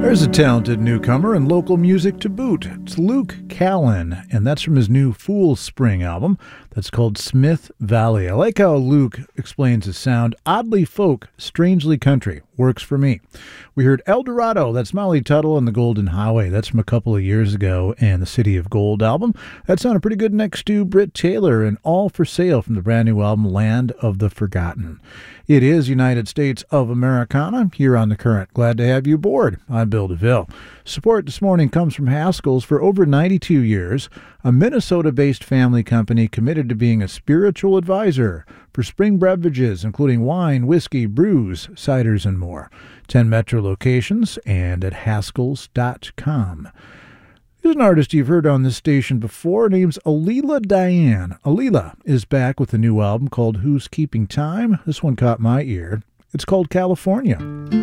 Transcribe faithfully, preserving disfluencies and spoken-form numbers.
There's a talented newcomer in local music to boot. It's Luke Callan, and that's from his new Fool Spring album that's called Smith Valley. I like how Luke explains his sound. Oddly folk, strangely country. Works for me. We heard El Dorado, that's Molly Tuttle and the Golden Highway. That's from a couple of years ago, and the City of Gold album. That sounded pretty good next to Britt Taylor and All for Sale from the brand new album Land of the Forgotten. It is United States of Americana here on The Current. Glad to have you aboard. I'm Bill DeVille. Support this morning comes from Haskell's. For over ninety-two years, a Minnesota-based family company committed to being a spiritual advisor for spring beverages, including wine, whiskey, brews, ciders, and more. Ten metro locations and at haskells dot com. Here's an artist you've heard on this station before. Her name's Alila Diane. Alila is back with a new album called Who's Keeping Time. This one caught my ear. It's called California.